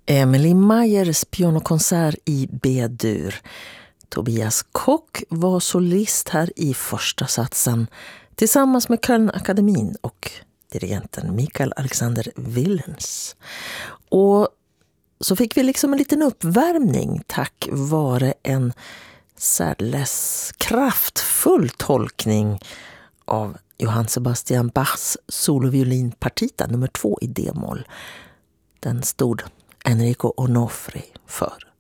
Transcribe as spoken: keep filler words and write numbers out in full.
Emilie Meyers pianokonsert i B-dur. Tobias Koch var solist här i första satsen tillsammans med Kölnakademin och dirigenten Michael Alexander Willens. Och så fick vi liksom en liten uppvärmning tack vare en särdeles kraftfull tolkning av Johann Sebastian Bachs soloviolinpartita nummer två i D-moll. Den stod Enrico Onofri för.